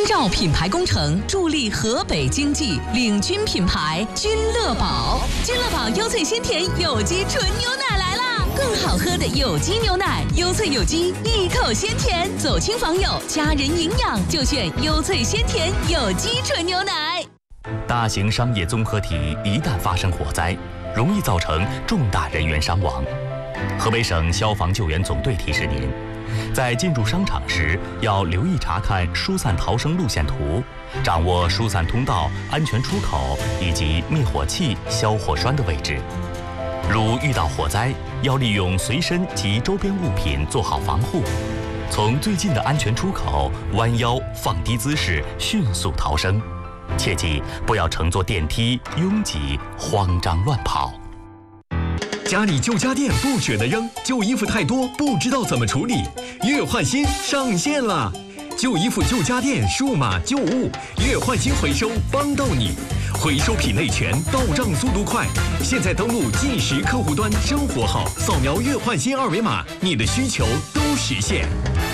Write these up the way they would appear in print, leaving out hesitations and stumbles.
关照品牌工程，助力河北经济，领军品牌君乐宝。君乐宝优萃鲜甜有机纯牛奶来啦！更好喝的有机牛奶，优萃有机，一口鲜甜，走亲访友，家人营养就选优萃鲜甜有机纯牛奶。 大型商业综合体一旦发生火灾，容易造成重大人员伤亡。河北省消防救援总队提示您，在进入商场时要留意查看疏散逃生路线图，掌握疏散通道、安全出口以及灭火器、消火栓的位置。如遇到火灾，要利用随身及周边物品做好防护，从最近的安全出口弯腰放低姿势迅速逃生。切记不要乘坐电梯拥挤慌张乱跑。 家里旧家电不舍得扔，旧衣服太多不知道怎么处理，月换新上线了！旧衣服旧家电数码旧物月换新回收帮到你，回收品类全，到账速度快。现在登录计时客户端生活号，扫描月换新二维码，你的需求都实现。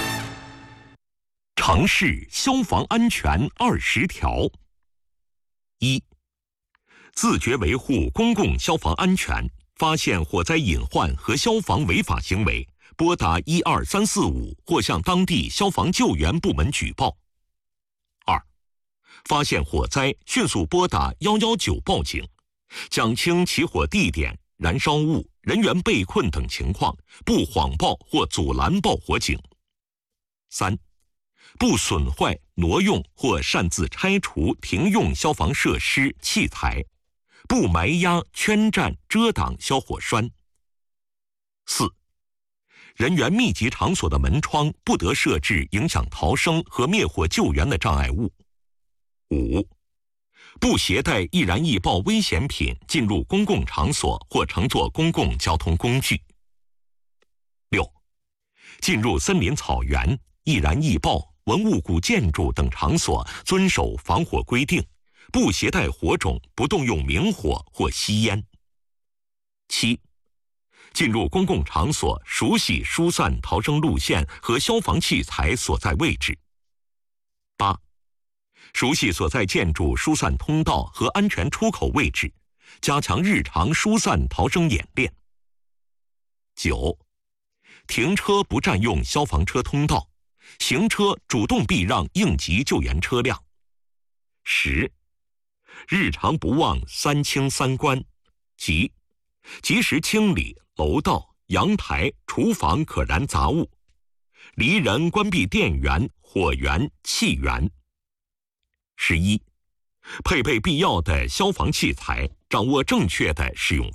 城市消防安全20条。1. 自觉维护公共消防安全，发现火灾隐患和消防违法行为，拨打12345或向当地消防救援部门举报。2. 发现火灾，迅速拨打119报警，讲清起火地点、燃烧物、人员被困等情况，不谎报或阻拦报火警。3. 不损坏、挪用或擅自拆除停用消防设施器材，不埋压、圈占、遮挡消火栓。4. 人员密集场所的门窗不得设置影响逃生和灭火救援的障碍物。5. 不携带易燃易爆危险品进入公共场所或乘坐公共交通工具。6. 进入森林草原、易燃易爆、文物古建筑等场所遵守防火规定，不携带火种，不动用明火或吸烟。7. 进入公共场所熟悉疏散逃生路线和消防器材所在位置。8. 熟悉所在建筑疏散通道和安全出口位置，加强日常疏散逃生演练。9. 停车不占用消防车通道，行车主动避让应急救援车辆。10. 日常不忘3清3关，即及时清理楼道、阳台、厨房可燃杂物，离人关闭电源、火源、气源。11. 配备必要的消防器材，掌握正确的使用